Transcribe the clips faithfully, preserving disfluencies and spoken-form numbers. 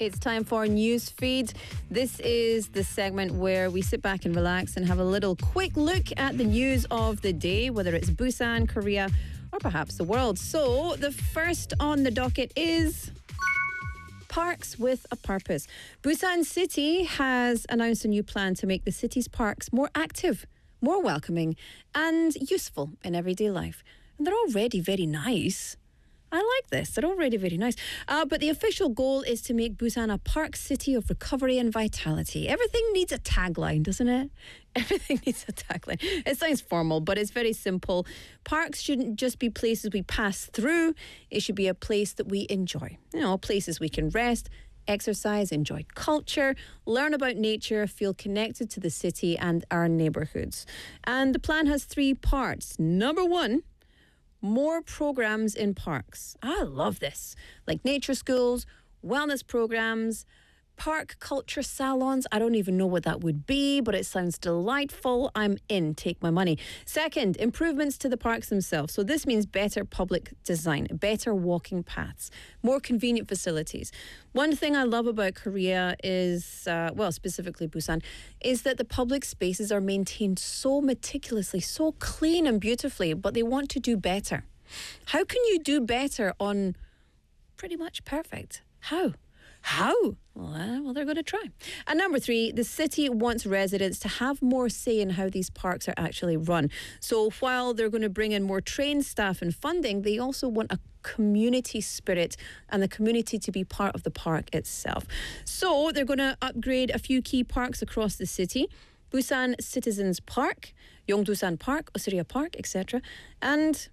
It's time for News Feed. This is the segment where we sit back and relax and have a little quick look at the news of the day, whether it's Busan, Korea, or perhaps the world. So the first on the docket is Parks with a Purpose. Busan City has announced a new plan to make the city's parks more active, more welcoming, and useful in everyday life. And they're already very nice. I like this. They're already very nice. Uh, but the official goal is to make Busan a park city of recovery and vitality. Everything needs a tagline, doesn't it? Everything needs a tagline. It sounds formal, but it's very simple. Parks shouldn't just be places we pass through. It should be a place that we enjoy. You know, places we can rest, exercise, enjoy culture, learn about nature, feel connected to the city and our neighbourhoods. And the plan has three parts. Number one, more programs in parks. I love this. Like nature schools, wellness programs, park culture salons. I don't even know what that would be, but it sounds delightful. I'm in. Take my money. Second, improvements to the parks themselves. So this means better public design, better walking paths, more convenient facilities. One thing I love about Korea is, uh, well, specifically Busan, is that the public spaces are maintained so meticulously, so clean and beautifully, but they want to do better. How can you do better on pretty much perfect? How? How? Well, uh, well, they're going to try. And number three, the city wants residents to have more say in how these parks are actually run. So while they're going to bring in more trained staff and funding, they also want a community spirit and the community to be part of the park itself. So they're going to upgrade a few key parks across the city. Busan Citizens Park, Yongdusan Park, Osiria Park, et cetera. And,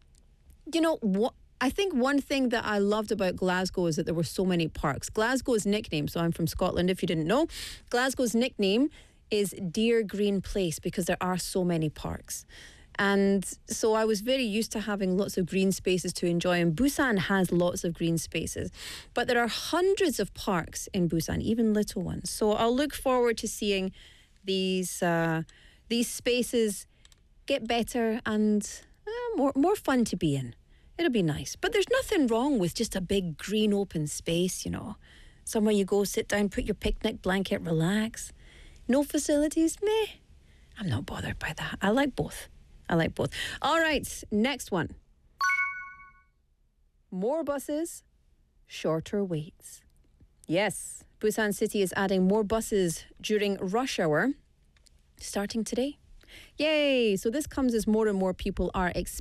you know, what? I think one thing that I loved about Glasgow is that there were so many parks. Glasgow's nickname, so I'm from Scotland if you didn't know, Glasgow's nickname is Dear Green Place because there are so many parks. And so I was very used to having lots of green spaces to enjoy, and Busan has lots of green spaces. But there are hundreds of parks in Busan, even little ones. So I'll look forward to seeing these uh, these spaces get better and uh, more more fun to be in. It'll be nice. But there's nothing wrong with just a big green open space, you know. Somewhere you go, sit down, put your picnic blanket, relax. No facilities, meh. I'm not bothered by that. I like both. I like both. All right, next one. More buses, shorter waits. Yes, Busan City is adding more buses during rush hour starting today. Yay! So this comes as more and more people are expecting